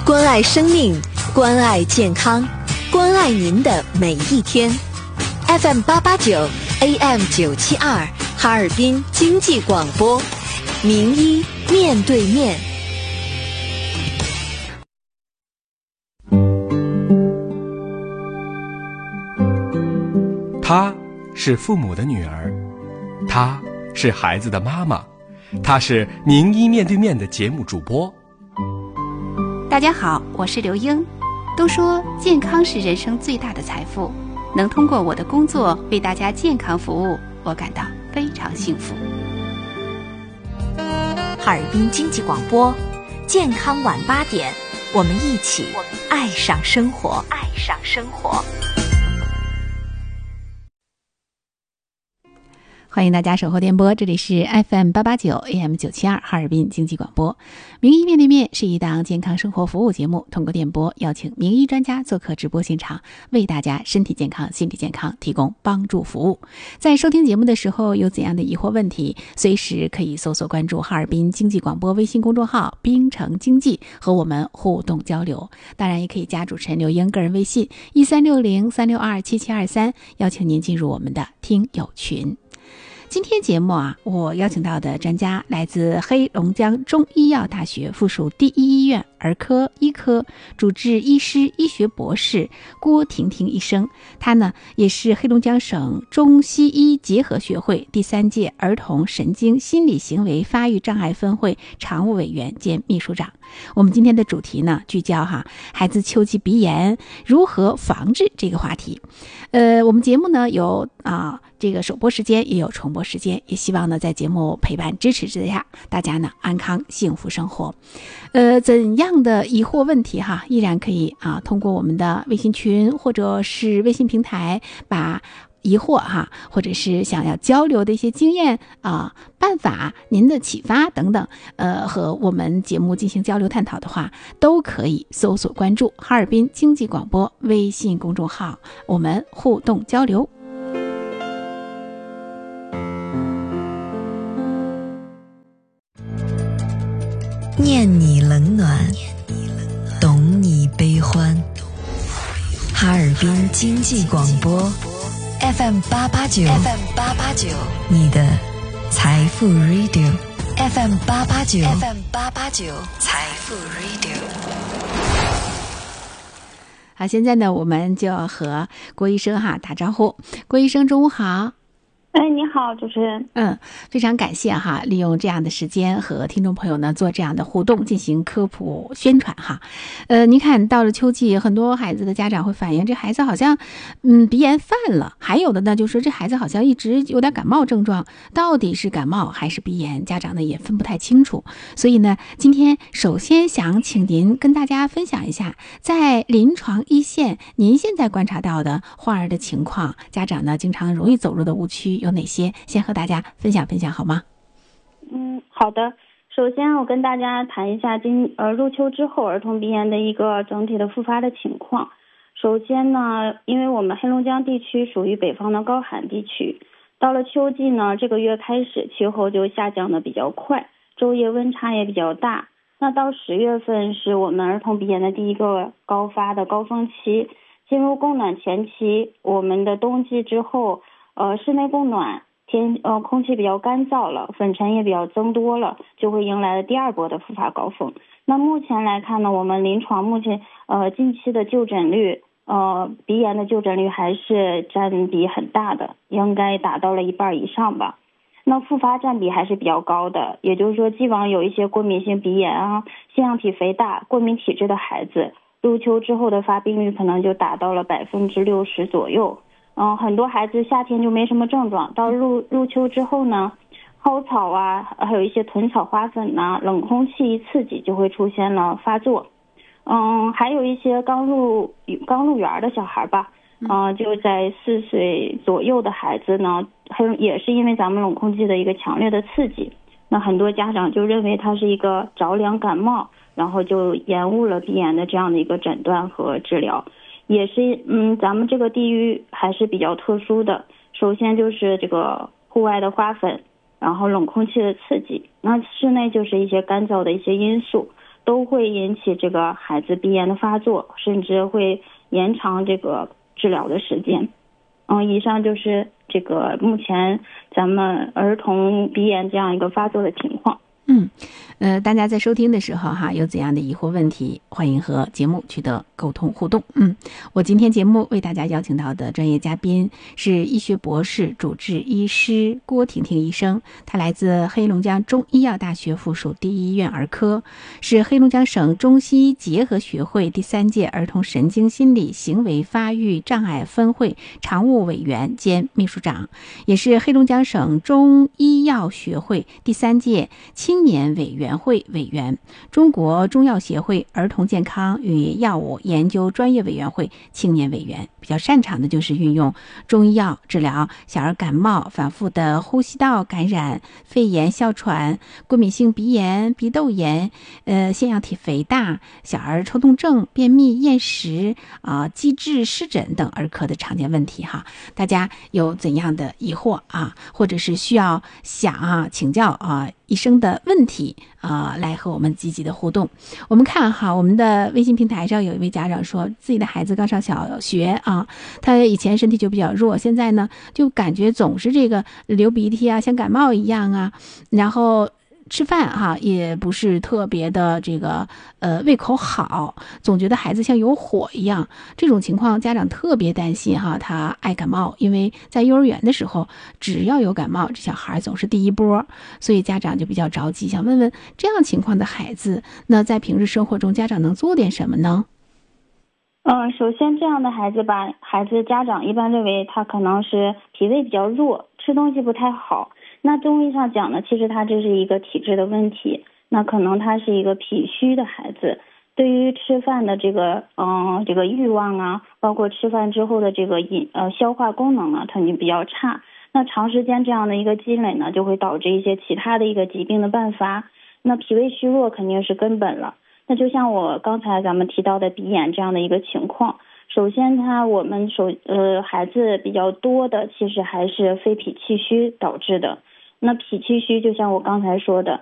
关爱生命，关爱健康，关爱您的每一天。FM 889 AM 972哈尔滨经济广播，名医面对面。 她是父母的女儿，她是孩子的妈妈，她是名医面对面的节目主播。 大家好，我是刘英。都说健康是人生最大的财富，能通过我的工作为大家健康服务，我感到非常幸福。 哈尔滨经济广播，健康晚8点，我们一起爱上生活，爱上生活。 欢迎大家守候电波，这里是 FM 889 AM 972哈尔滨经济广播。名医面对面是一档健康生活服务节目，通过电波邀请名医专家做客直播现场，为大家身体健康、心理健康提供帮助服务。在收听节目的时候，有怎样的疑惑问题，随时可以搜索关注哈尔滨经济广播微信公众号滨城经济，和我们互动交流。当然也可以加主持人刘英个人微信1360-362-7723，邀请您进入我们的听友群。今天节目我邀请到的专家来自黑龙江中医药大学附属第一医院儿科医科主治医师、医学博士郭婷婷医生。他呢也是黑龙江省中西医结合学会第3届儿童神经心理行为发育障碍分会常务委员兼秘书长。我们今天的主题呢聚焦孩子秋季鼻炎如何防治这个话题。我们节目呢有这个首播时间也有重播时间，也希望呢在节目陪伴支持之下，大家呢安康幸福生活。怎样的疑惑问题依然可以通过我们的微信群或者是微信平台，把疑惑或者是想要交流的一些经验办法、您的启发等等，和我们节目进行交流探讨的话，都可以搜索关注哈尔滨经济广播微信公众号，我们互动交流。 念你冷暖，懂你悲欢。哈尔滨经济广播 FM 889 你的财富 Radio FM 889财富 Radio。 好，现在呢我们就要和郭医生打招呼。郭医生中午好。 你好，主持人。 非常感谢利用这样的时间和听众朋友呢做这样的互动，进行科普宣传您看到了秋季，很多孩子的家长会反映，这孩子好像鼻炎犯了，还有的呢就说这孩子好像一直有点感冒症状，到底是感冒还是鼻炎，家长呢也分不太清楚。所以呢今天首先想请您跟大家分享一下，在临床一线您现在观察到的患儿的情况，家长呢经常容易走入的误区有哪些，先和大家分享分享好吗？ 好的。首先我跟大家谈一下入秋之后儿童鼻炎的一个整体的复发的情况。首先呢，因为我们黑龙江地区属于北方的高寒地区，到了秋季呢，这个月开始气候就下降的比较快，昼夜温差也比较大。那到10月份是我们儿童鼻炎的第一个高发的高峰期，进入供暖前期，我们的冬季之后室内供暖，空气比较干燥了，粉尘也比较增多了，就会迎来了第2波的复发高峰。那目前来看呢，我们临床目前近期的就诊率，鼻炎的就诊率还是占比很大的，应该达到了1半以上吧。那复发占比还是比较高的，也就是说既往有一些过敏性鼻炎腺样体肥大、过敏体质的孩子，入秋之后的发病率可能就达到了60%左右。很多孩子夏天就没什么症状，到入秋之后呢，蒿草还有一些豚草花粉冷空气一刺激就会出现了发作。还有一些刚入园的小孩吧，就在4岁左右的孩子呢，也是因为咱们冷空气的一个强烈的刺激，那很多家长就认为它是一个着凉感冒，然后就延误了鼻炎的这样的一个诊断和治疗。也是咱们这个地域还是比较特殊的，首先就是这个户外的花粉，然后冷空气的刺激，那室内就是一些干燥的一些因素， 都会引起这个孩子鼻炎的发作，甚至会延长这个治疗的时间。以上就是这个目前咱们儿童鼻炎这样一个发作的情况。 大家在收听的时候有怎样的疑惑问题，欢迎和节目取得沟通互动。我今天节目为大家邀请到的专业嘉宾是医学博士、主治医师郭婷婷医生，他来自黑龙江中医药大学附属第一医院儿科，是黑龙江省中西医结合学会第3届儿童神经心理行为发育障碍分会常务委员兼秘书长，也是黑龙江省中医药学会第3届青年委员会委员，中国中药协会儿童健康与药物研究专业委员会青年委员。比较擅长的就是运用中医药治疗小儿感冒、反复的呼吸道感染、肺炎、哮喘、过敏性鼻炎、鼻窦炎、腺样体肥大、小儿抽动症、便秘、厌食积滞湿疹等儿科的常见问题大家有怎样的疑惑或者是需要请教医生的问题来和我们积极的互动。我们看我们的微信平台上有一位家长说，自己的孩子刚上小学他以前身体就比较弱，现在呢就感觉总是这个流鼻涕像感冒一样然后吃饭也不是特别的这个胃口好，总觉得孩子像有火一样。这种情况家长特别担心他爱感冒，因为在幼儿园的时候只要有感冒，这小孩总是第一波，所以家长就比较着急，想问问这样情况的孩子，那在平日生活中家长能做点什么呢？ 首先这样的孩子家长一般认为他可能是脾胃比较弱，吃东西不太好。那中医上讲呢，其实他这是一个体质的问题，那可能他是一个脾虚的孩子，对于吃饭的这个欲望包括吃饭之后的这个消化功能呢，它就比较差。那长时间这样的一个积累呢，就会导致一些其他的一个疾病的伴发。那脾胃虚弱肯定是根本了。那就像我刚才咱们提到的鼻炎这样的一个情况，首先孩子比较多的其实还是非脾气虚导致的。那脾气虚就像我刚才说的，